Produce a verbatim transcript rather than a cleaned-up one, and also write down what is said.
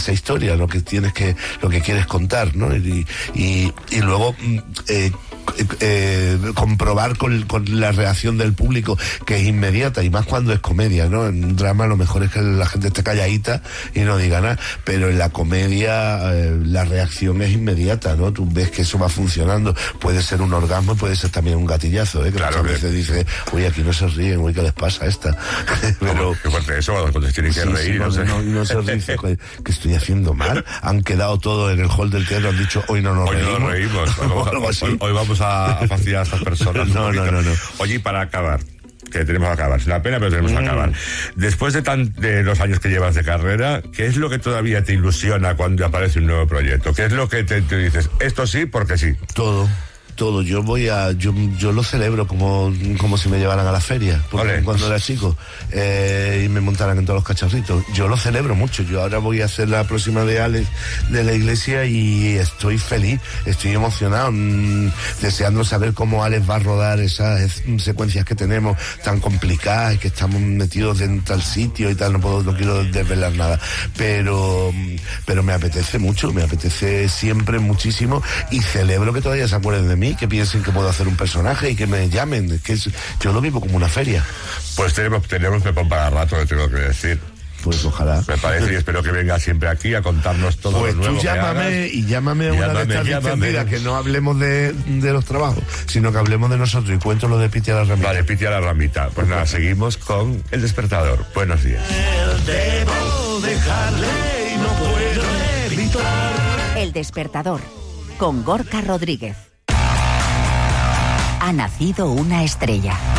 esa historia, lo que tienes que, lo que quieres contar, ¿no? Y, y, y luego eh, eh, comprobar con, con la reacción del público, que es inmediata, y más cuando es comedia, ¿no? En un drama lo mejor es que la gente esté calladita y no diga nada, pero en la comedia eh, la reacción es inmediata, ¿no? Tú ves que eso va funcionando, puede ser un orgasmo, puede ser también un gatillazo, ¿eh? Que claro, muchas veces dice, uy, aquí no se ríen, uy, ¿qué les pasa a esta? Pero qué fuerte eso, cuando se tienen que sí, reír, sí, no, no sé. No, no se dice que estoy haciendo mal, han quedado todos en el hall del teatro, han dicho, hoy no nos hoy reímos. No nos reímos. Hoy, vamos a, hoy, hoy vamos a, a fastidiar a estas personas. No, no, no, no. Oye, para acabar, que tenemos que acabar, es una pena, pero tenemos mm. que acabar. Después de, tan, de los años que llevas de carrera, ¿qué es lo que todavía te ilusiona cuando aparece un nuevo proyecto? ¿Qué es lo que te, te dices, esto sí, porque sí? Todo. Todo, yo voy a, yo, yo lo celebro como, como si me llevaran a la feria, porque Olé. Cuando era chico eh, y me montaran en todos los cacharritos, yo lo celebro mucho. Yo ahora voy a hacer la próxima de Alex de la Iglesia y estoy feliz, estoy emocionado, mmm, deseando saber cómo Alex va a rodar esas secuencias que tenemos tan complicadas y que estamos metidos en tal sitio y tal. No puedo, no quiero desvelar nada, pero, pero me apetece mucho, me apetece siempre muchísimo y celebro que todavía se acuerden de mí, que piensen que puedo hacer un personaje y que me llamen, que es, yo lo vivo como una feria. Pues tenemos, tenemos Pepón para rato, le tengo que decir. Pues ojalá. Me parece, y espero que venga siempre aquí a contarnos todo pues lo nuevo. Pues tú llámame y llámame a una llámame, de estas distendidas, que no hablemos de, de los trabajos, sino que hablemos de nosotros, y cuento lo de Piti a la ramita. Vale, Piti a la ramita. Pues nada, seguimos con El Despertador. Buenos días. Debo dejarle y no puedo evitar. El Despertador, con Gorka Rodríguez. Ha nacido una estrella.